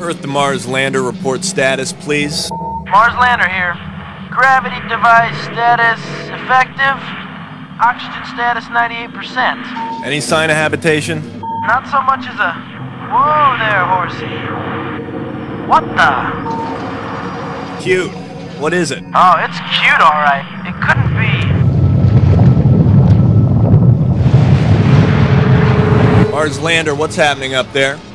Earth to Mars lander report status, please. Mars lander here. Gravity device status effective. Oxygen status 98%. Any sign of habitation? Not so much as a... Whoa there, horsey. What the? Cute. What is it? Oh, it's cute, alright. It couldn't be. Mars lander, what's happening up there?